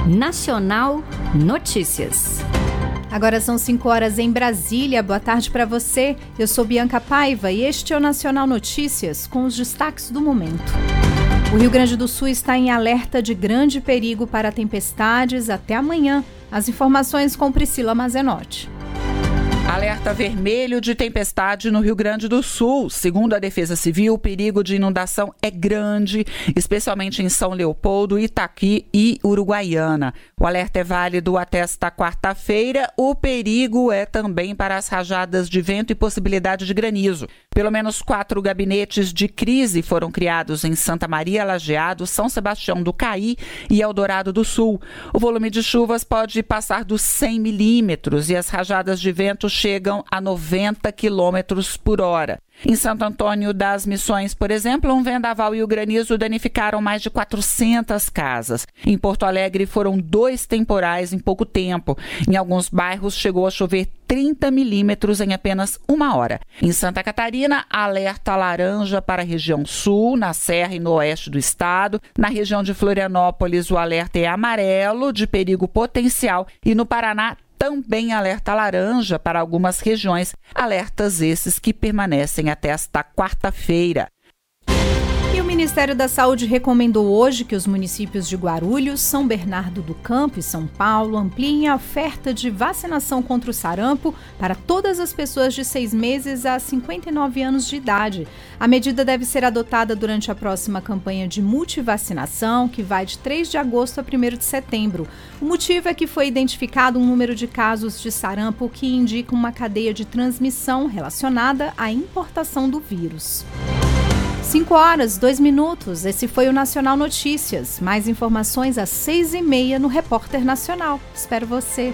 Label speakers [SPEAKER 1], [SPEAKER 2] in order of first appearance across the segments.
[SPEAKER 1] Nacional Notícias.
[SPEAKER 2] Agora são 5 horas em Brasília. Boa tarde para você. Eu sou Bianca Paiva e este é o Nacional Notícias com os destaques do momento. O Rio Grande do Sul está em alerta de grande perigo para tempestades até amanhã. As informações com Priscila Mazenotti.
[SPEAKER 3] Alerta vermelho de tempestade no Rio Grande do Sul. Segundo a Defesa Civil, o perigo de inundação é grande, especialmente em São Leopoldo, Itaqui e Uruguaiana. O alerta é válido até esta quarta-feira. O perigo é também para as rajadas de vento e possibilidade de granizo. Pelo menos 4 gabinetes de crise foram criados em Santa Maria, Lajeado, São Sebastião do Caí e Eldorado do Sul. O volume de chuvas pode passar dos 100 milímetros e as rajadas de vento chegam a 90 quilômetros por hora. Em Santo Antônio das Missões, por exemplo, um vendaval e o granizo danificaram mais de 400 casas. Em Porto Alegre foram 2 temporais em pouco tempo. Em alguns bairros chegou a chover 30 milímetros em apenas 1 hora. Em Santa Catarina, alerta laranja para a região sul, na Serra e no oeste do estado. Na região de Florianópolis, o alerta é amarelo, de perigo potencial. E no Paraná, também alerta laranja para algumas regiões, alertas esses que permanecem até esta quarta-feira.
[SPEAKER 2] E o Ministério da Saúde recomendou hoje que os municípios de Guarulhos, São Bernardo do Campo e São Paulo ampliem a oferta de vacinação contra o sarampo para todas as pessoas de 6 meses a 59 anos de idade. A medida deve ser adotada durante a próxima campanha de multivacinação, que vai de 3 de agosto a 1º de setembro. O motivo é que foi identificado um número de casos de sarampo que indica uma cadeia de transmissão relacionada à importação do vírus. 5 horas, 2 minutos. Esse foi o Nacional Notícias. Mais informações às 6h30 no Repórter Nacional. Espero você.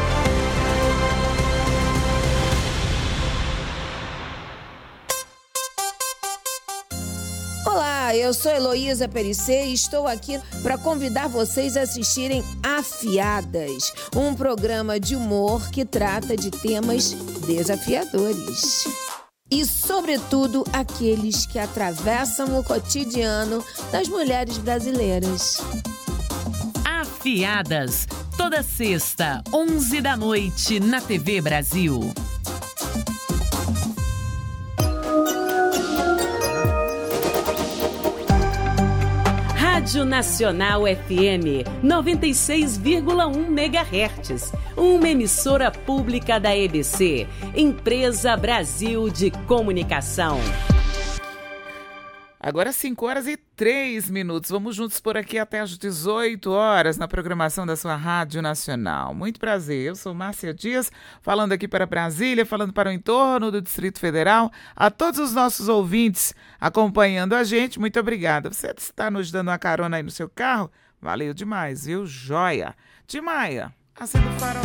[SPEAKER 4] Olá, eu sou Heloísa Perissé e estou aqui para convidar vocês a assistirem Afiadas, um programa de humor que trata de temas desafiadores. E, sobretudo, aqueles que atravessam o cotidiano das mulheres brasileiras.
[SPEAKER 5] Afiadas, toda sexta, 11 da noite, na TV Brasil. Rádio Nacional FM 96,1 MHz, uma emissora pública da EBC, Empresa Brasil de Comunicação.
[SPEAKER 3] Agora 5 horas e 3 minutos. Vamos juntos por aqui até às 18 horas na programação da sua Rádio Nacional. Muito prazer, eu sou Márcia Dias, falando aqui para Brasília, falando para o entorno do Distrito Federal. A todos os nossos ouvintes acompanhando a gente, muito obrigada. Você está nos dando uma carona aí no seu carro? Valeu demais, viu? Joia! De Maia, acenda o farol.